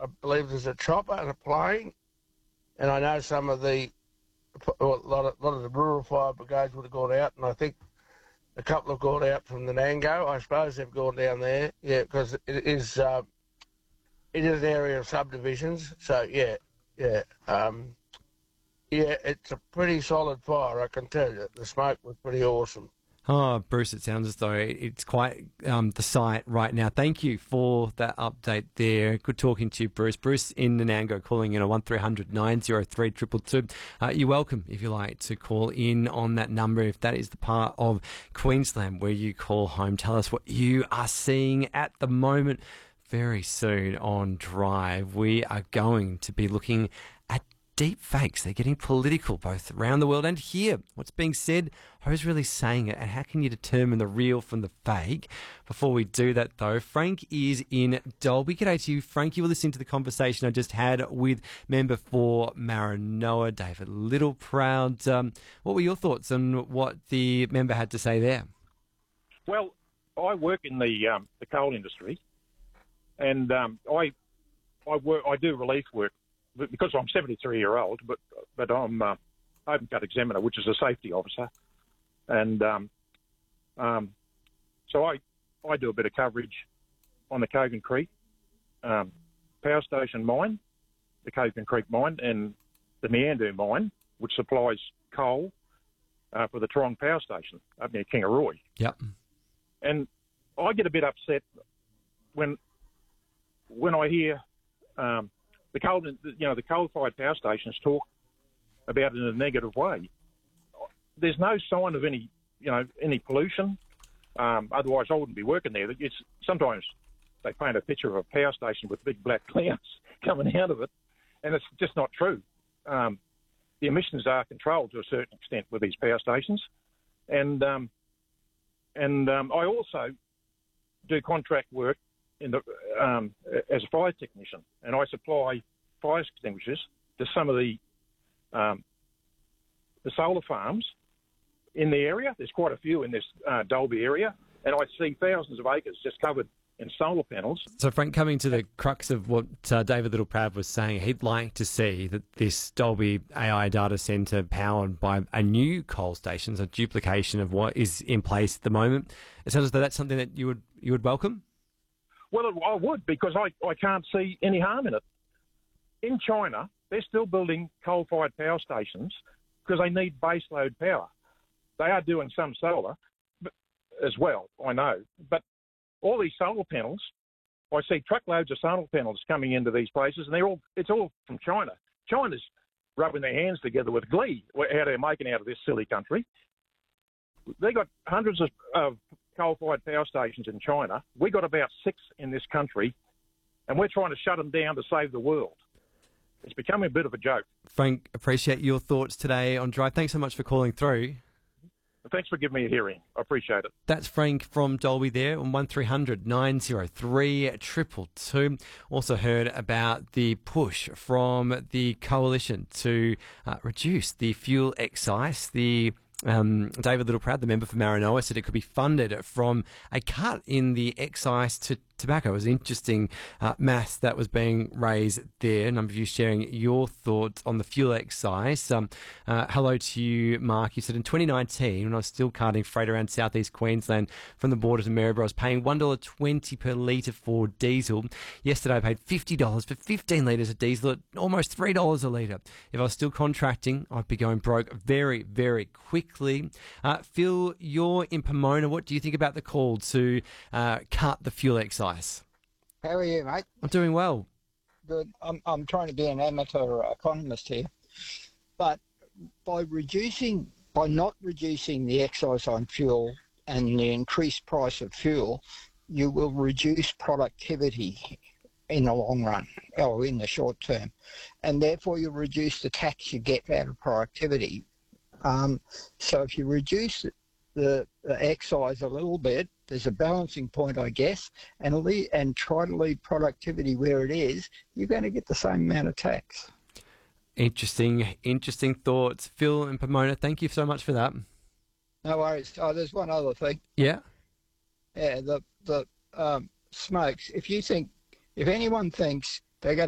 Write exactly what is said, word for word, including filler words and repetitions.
I believe there's a chopper and a plane, and I know some of the a lot of, lot of the rural fire brigades would have gone out, and I think a couple have gone out from the Nango. I suppose they've gone down there, yeah, because it is uh, it is an area of subdivisions. So yeah, yeah, um, yeah, it's a pretty solid fire, I can tell you. The smoke was pretty awesome. Oh, Bruce, it sounds as though it's quite um, the site right now. Thank you for that update there. Good talking to you, Bruce. Bruce in Nanango calling in on one three hundred nine oh three two two two. Uh, you're welcome, if you like, to call in on that number if that is the part of Queensland where you call home. Tell us what you are seeing at the moment. Very soon on Drive, we are going to be looking at deep fakes. They're getting political both around the world and here. What's being said, who's really saying it, and how can you determine the real from the fake? Before we do that, though, Frank is in Dalby. G'day to you, Frank. You were listening to the conversation I just had with member for Maranoa, David Littleproud. Um, what were your thoughts on what the member had to say there? Well, I work in the um, the coal industry, and um, I I work I do relief work. Because I'm seventy-three year old, but but I'm uh, open cut examiner, which is a safety officer, and um, um, so I I do a bit of coverage on the Kogan Creek um, power station mine, the Kogan Creek mine, and the Meandu mine, which supplies coal uh, for the Torrong power station up near Kingaroy. Yep. And I get a bit upset when when I hear. Um, The coal, you know, the coal-fired power stations talk about it in a negative way. There's no sign of any, you know, any pollution. Um, otherwise, I wouldn't be working there. It's sometimes they paint a picture of a power station with big black clouds coming out of it, and it's just not true. Um, the emissions are controlled to a certain extent with these power stations, and um, and um, I also do contract work in the, um, as a fire technician, and I supply fire extinguishers to some of the um, the solar farms in the area. There's quite a few in this uh, Dalby area, and I see thousands of acres just covered in solar panels. So, Frank, coming to the crux of what uh, David Littleproud was saying, he'd like to see that this Dalby A I data centre powered by a new coal station, a duplication of what is in place at the moment. It sounds as though that's something that you would you would welcome? Well, I would, because I, I can't see any harm in it. In China, they're still building coal-fired power stations because they need baseload power. They are doing some solar as well, I know. But all these solar panels, I see truckloads of solar panels coming into these places, and they're all it's all from China. China's rubbing their hands together with glee how they're making out of this silly country. They got hundreds of, of coal-fired power stations in China. We got about six in this country, and we're trying to shut them down to save the world. It's becoming a bit of a joke. Frank, appreciate your thoughts today on Drive. Thanks so much for calling through. Thanks for giving me a hearing. I appreciate it. That's Frank from Dalby there on one three hundred nine oh three two two two. Also heard about the push from the coalition to uh, reduce the fuel excise. The Um, David Littleproud, the member for Maranoa, said it could be funded from a cut in the excise to tobacco. It was interesting uh, maths that was being raised there. A number of you sharing your thoughts on the fuel excise. Um, uh, hello to you, Mark. You said in twenty nineteen, when I was still carting freight around southeast Queensland from the border to Maryborough, I was paying one dollar twenty per litre for diesel. Yesterday I paid fifty dollars for fifteen litres of diesel at almost three dollars a litre. If I was still contracting, I'd be going broke very, very quickly. Uh, Phil, you're in Pomona. What do you think about the call to uh, cut the fuel excise? How are you, mate? I'm doing well. Good. I'm I'm trying to be an amateur economist here, but by reducing, by not reducing the excise on fuel and the increased price of fuel, you will reduce productivity in the long run, or in the short term, and therefore you'll reduce the tax you get out of productivity. Um, so if you reduce the, the excise a little bit, there's a balancing point, I guess, and leave, and try to leave productivity where it is, you're going to get the same amount of tax. Interesting, interesting thoughts. Phil and Pomona, thank you so much for that. No worries. Oh, there's one other thing. Yeah? Yeah, the, the um, smokes. If you think, if anyone thinks they're going